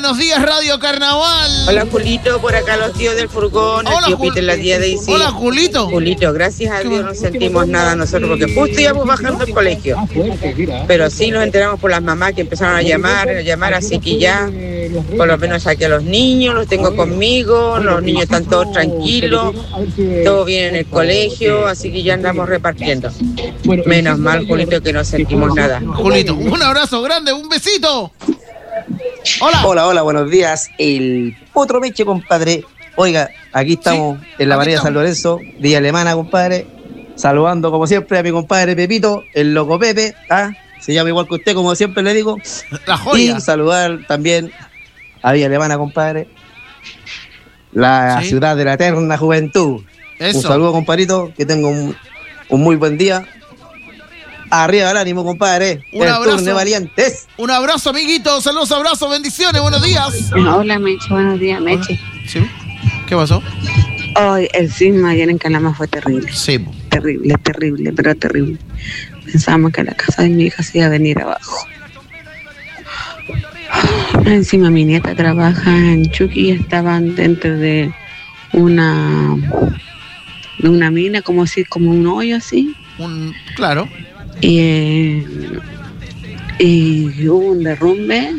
buenos días, Radio Carnaval. Hola, Julito, por acá los tíos del furgón. Hola, el tío Peter, la tía Daisy. Hola, Julito. Julito, gracias a Dios no sentimos nada nosotros, porque justo íbamos bajando el colegio. Pero sí nos enteramos por las mamás que empezaron a llamar, así que ya, por lo menos saqué a los niños, los tengo conmigo, los niños están todos tranquilos, todo bien en el colegio, así que ya andamos repartiendo. Menos mal, Julito, que no sentimos nada. Julito, un abrazo grande, un besito. Hola, buenos días. El otro Meche, compadre. Oiga, aquí estamos en la Avenida San Lorenzo, Villa Alemana, compadre. Saludando como siempre a mi compadre Pepito, el loco Pepe. Se llama igual que usted, como siempre le digo. La joya. Y saludar también a Villa Alemana, compadre. La ciudad de la eterna juventud. Eso. Un saludo, compadrito. Que tenga un muy buen día. Arriba el ánimo, compadre. Un abrazo. Turno de valientes. Un abrazo, amiguito. Saludos, abrazos, bendiciones. Buenos días. Hola, Meche. Buenos días, Meche. ¿Sí? ¿Qué pasó? Hoy el sismo ayer en Calama fue terrible. Sí. Terrible, pero terrible. Pensábamos que la casa de mi hija se iba a venir abajo. Encima mi nieta trabaja en Chucky y estaban dentro de una mina, como un hoyo así. Claro. Y hubo un derrumbe.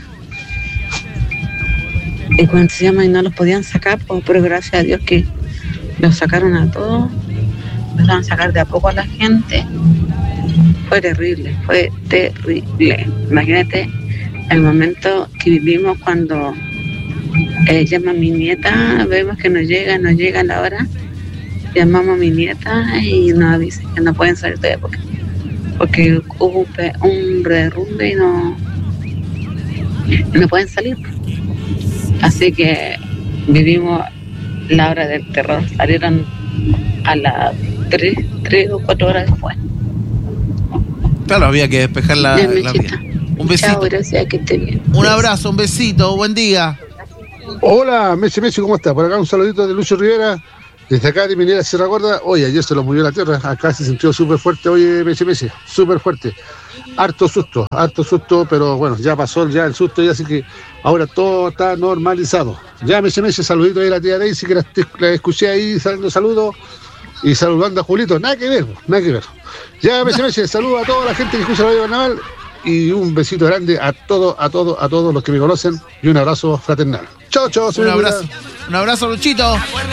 Y cuando se llama y no los podían sacar, pero gracias a Dios que los sacaron a todos. Empezaron a sacar de a poco a la gente. Fue terrible. Imagínate el momento que vivimos cuando llama a mi nieta, vemos que no llega la hora, llamamos a mi nieta y nos avisan que no pueden salir todavía porque hubo un derrumbe y no pueden salir. Así que vivimos la hora del terror. Salieron a las 3 o 4 horas después. Claro, había que despejar la vía. Un besito. Chao, gracias, que esté bien. Un abrazo, un besito, buen día. Hola, Messi, ¿cómo estás? Por acá un saludito de Lucho Rivera, desde acá de Minera Sierra Gorda. Oye, ayer se lo movió la tierra, acá se sintió súper fuerte, oye, Messi, súper fuerte. Harto susto, pero bueno, ya pasó ya el susto, y así que ahora todo está normalizado. Ya, Messi, saludito ahí a la tía Daisy, que la escuché ahí dando saludos, y saludando a Julito, nada que ver. Ya, Messi, saludo a toda la gente que escucha Radio Carnaval, y un besito grande a todos los que me conocen, y un abrazo fraternal. Chao, Un abrazo, Luchito.